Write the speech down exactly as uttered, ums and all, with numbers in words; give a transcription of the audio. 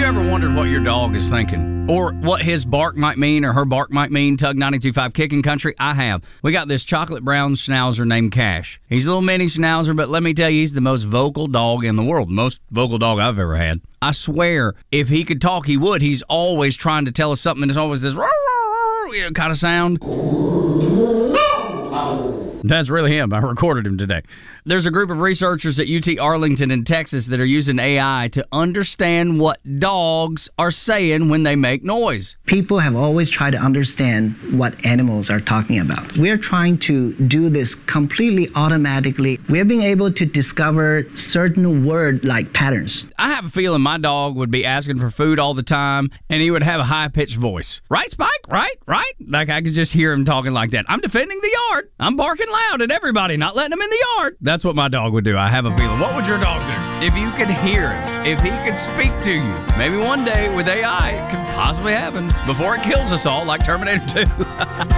ever wondered what your dog is thinking? Or what his bark might mean or her bark might mean? Tug ninety-two point five Kicking Country, I have. We got this chocolate brown schnauzer named Cash. He's a little mini schnauzer, but let me tell you, he's the most vocal dog in the world. Most vocal dog I've ever had. I swear, if he could talk, he would. He's always trying to tell us something, and it's always this you know, kind of sound. That's really him. I recorded him today. There's a group of researchers at U T Arlington in Texas that are using A I to understand what dogs are saying when they make noise. People have always tried to understand what animals are talking about. We're trying to do this completely automatically. We're being able to discover certain word-like patterns. I have a feeling my dog would be asking for food all the time, and he would have a high-pitched voice. Right, Spike? Right? Right? Like I could just hear him talking like that. I'm defending the yard. I'm barking loud at everybody, not letting them in the yard. That's what my dog would do. I have a feeling. What would your dog do? If you could hear it, if he could speak to you, maybe one day with A I, it could possibly happen before it kills us all like Terminator two.